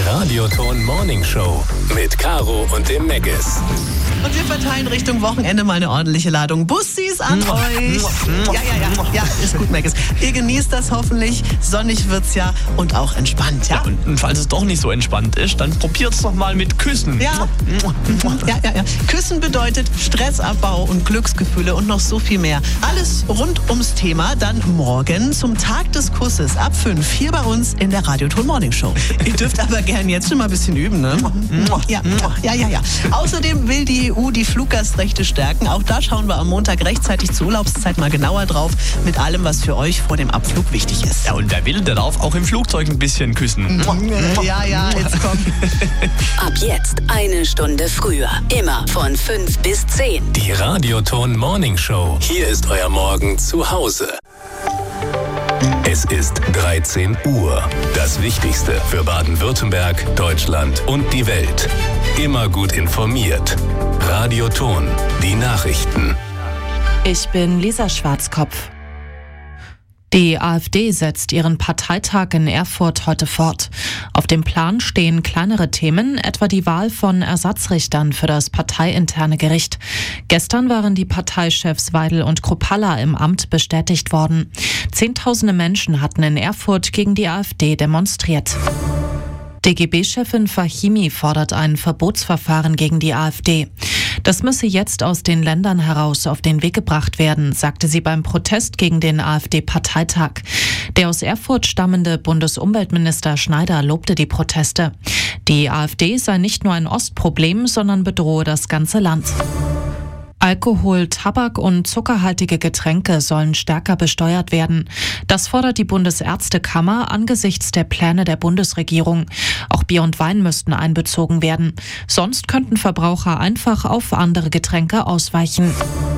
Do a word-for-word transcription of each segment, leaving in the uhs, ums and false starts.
Radioton Morning Show mit Caro und dem Meggis. Und wir verteilen Richtung Wochenende mal eine ordentliche Ladung Bussis an Mua, euch. mua, mua, Ja, ja, ja, ja, ist gut, Meggis. Ihr genießt das hoffentlich. Sonnig wird's ja und auch entspannt, ja? Ja, und, und falls es doch nicht so entspannt ist, dann probiert's doch mal mit Küssen. Ja. Ja, ja, ja. Küssen bedeutet Stressabbau und Glücksgefühle und noch so viel mehr. Alles rund ums Thema dann morgen zum Tag des Kusses ab fünf hier bei uns in der Radioton Morning Show. Ihr dürft aber gern jetzt schon mal ein bisschen üben, ne? Ja, ja, ja, ja. Außerdem will die E U die Fluggastrechte stärken. Auch da schauen wir am Montag rechtzeitig zur Urlaubszeit mal genauer drauf mit allem, was für euch vor dem Abflug wichtig ist. Ja, und wer will, der darf auch im Flugzeug ein bisschen küssen. Ja, ja, jetzt kommt. Ab jetzt eine Stunde früher. Immer von fünf bis zehn. Die Radioton Morning Show. Hier ist euer Morgen zu Hause. Es ist dreizehn Uhr. Das Wichtigste für Baden-Württemberg, Deutschland und die Welt. Immer gut informiert. Radioton, die Nachrichten. Ich bin Lisa Schwarzkopf. Die AfD setzt ihren Parteitag in Erfurt heute fort. Auf dem Plan stehen kleinere Themen, etwa die Wahl von Ersatzrichtern für das parteiinterne Gericht. Gestern waren die Parteichefs Weidel und Kruppalla im Amt bestätigt worden. Zehntausende Menschen hatten in Erfurt gegen die AfD demonstriert. D G B-Chefin Fahimi fordert ein Verbotsverfahren gegen die AfD. Das müsse jetzt aus den Ländern heraus auf den Weg gebracht werden, sagte sie beim Protest gegen den AfD-Parteitag. Der aus Erfurt stammende Bundesumweltminister Schneider lobte die Proteste. Die AfD sei nicht nur ein Ostproblem, sondern bedrohe das ganze Land. Alkohol, Tabak und zuckerhaltige Getränke sollen stärker besteuert werden. Das fordert die Bundesärztekammer angesichts der Pläne der Bundesregierung. Auch Bier und Wein müssten einbezogen werden. Sonst könnten Verbraucher einfach auf andere Getränke ausweichen.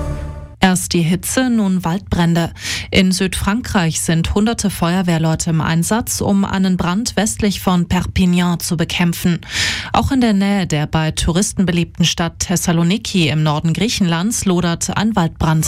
Erst die Hitze, nun Waldbrände. In Südfrankreich sind hunderte Feuerwehrleute im Einsatz, um einen Brand westlich von Perpignan zu bekämpfen. Auch in der Nähe der bei Touristen beliebten Stadt Thessaloniki im Norden Griechenlands lodert ein Waldbrand.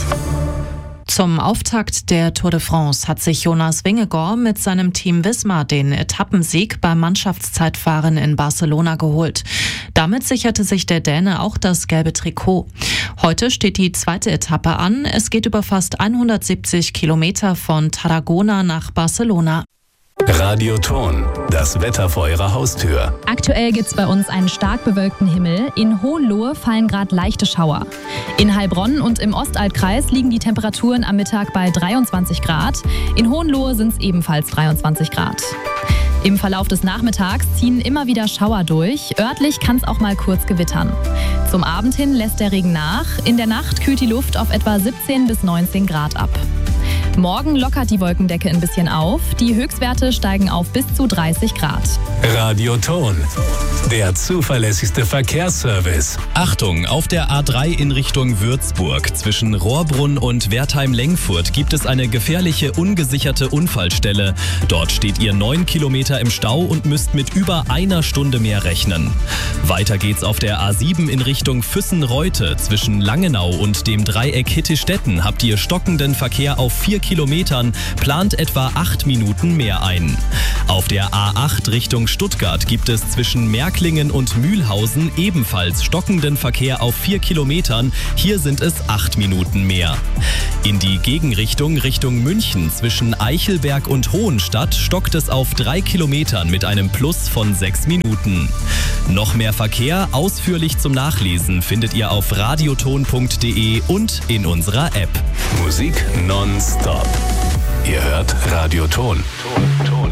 Zum Auftakt der Tour de France hat sich Jonas Vingegaard mit seinem Team Visma den Etappensieg beim Mannschaftszeitfahren in Barcelona geholt. Damit sicherte sich der Däne auch das gelbe Trikot. Heute steht die zweite Etappe an. Es geht über fast hundertsiebzig Kilometer von Tarragona nach Barcelona. Radioton, das Wetter vor eurer Haustür. Aktuell gibt's bei uns einen stark bewölkten Himmel. In Hohenlohe fallen gerade leichte Schauer. In Heilbronn und im Ostaltkreis liegen die Temperaturen am Mittag bei dreiundzwanzig Grad. In Hohenlohe sind es ebenfalls dreiundzwanzig Grad. Im Verlauf des Nachmittags ziehen immer wieder Schauer durch. Örtlich kann es auch mal kurz gewittern. Zum Abend hin lässt der Regen nach. In der Nacht kühlt die Luft auf etwa siebzehn bis neunzehn Grad ab. Morgen lockert die Wolkendecke ein bisschen auf. Die Höchstwerte steigen auf bis zu dreißig Grad. Radioton, der zuverlässigste Verkehrsservice. Achtung, auf der A drei in Richtung Würzburg zwischen Rohrbrunn und Wertheim-Lengfurt gibt es eine gefährliche, ungesicherte Unfallstelle. Dort steht ihr neun Kilometer im Stau und müsst mit über einer Stunde mehr rechnen. Weiter geht's auf der A sieben in Richtung Füssen-Reute zwischen Langenau und dem Dreieck Hittestetten habt ihr stockenden Verkehr auf vier Kilometern, plant etwa acht Minuten mehr ein. Auf der A acht Richtung Stuttgart gibt es zwischen Märklingen und Mühlhausen ebenfalls stockenden Verkehr auf vier Kilometern. Hier sind es acht Minuten mehr. In die Gegenrichtung Richtung München zwischen Eichelberg und Hohenstadt stockt es auf drei Kilometern mit einem Plus von sechs Minuten. Noch mehr Verkehr ausführlich zum Nachlesen findet ihr auf radioton punkt de und in unserer App. Musik nonstop. Ihr hört Radioton. Ton, Ton.